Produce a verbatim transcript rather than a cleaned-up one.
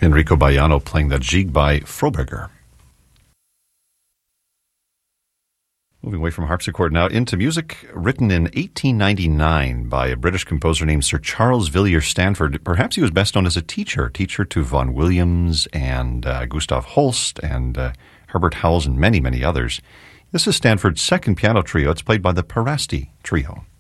Enrico Baiano playing the Gigue by Froberger. Moving away from harpsichord now into music written in eighteen ninety-nine by a British composer named Sir Charles Villiers Stanford. Perhaps he was best known as a teacher, teacher to Vaughan Williams and uh, Gustav Holst and uh, Herbert Howells and many, many others. This is Stanford's second piano trio. It's played by the Parasti Trio.